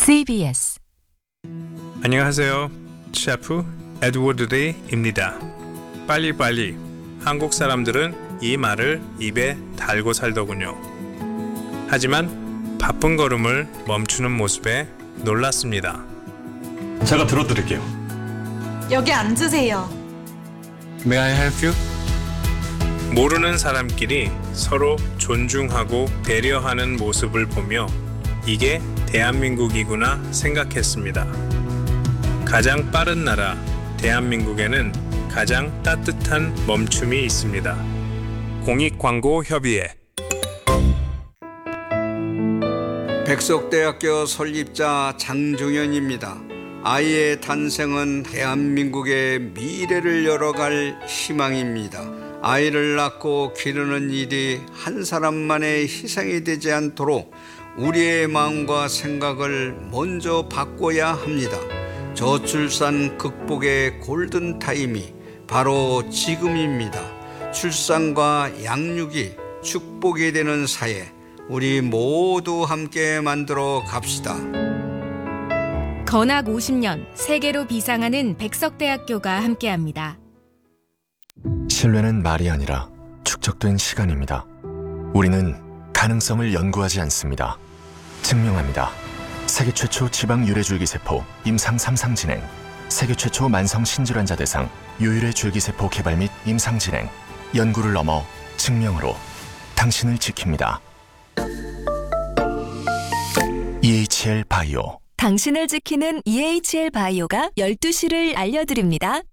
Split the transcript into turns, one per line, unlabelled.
CBS
안녕하세요. 셰프 에드워드 레이입니다. 빨리빨리. 한국 사람들은 이 말을 입에 달고 살더군요. 하지만 바쁜 걸음을 멈추는 모습에 놀랐습니다.
제가 들어드릴게요.
여기 앉으세요.
May I help you? 모르는 사람끼리 서로 존중하고 배려하는 모습을 보며 이게 대한민국이구나 생각했습니다. 가장 빠른 나라 대한민국에는 가장 따뜻한 멈춤이 있습니다. 공익광고협의회.
백석대학교 설립자 장종현입니다. 아이의 탄생은 대한민국의 미래를 열어갈 희망입니다. 아이를 낳고 기르는 일이 한 사람만의 희생이 되지 않도록 우리의 마음과 생각을 먼저 바꿔야 합니다. 저출산 극복의 골든타임이 바로 지금입니다. 출산과 양육이 축복이 되는 사회, 우리 모두 함께 만들어 갑시다.
건학 50년 세계로 비상하는 백석대학교가 함께합니다.
신뢰는 말이 아니라 축적된 시간입니다. 우리는 가능성을 연구하지 않습니다. 증명합니다. 세계 최초 지방 유래줄기세포 임상 3상 진행, 세계 최초 만성 신질환자 대상 유일의 줄기세포 개발 및 임상 진행, 연구를 넘어 증명으로 당신을 지킵니다. EHL 바이오.
당신을 지키는 EHL 바이오가 12시를 알려드립니다.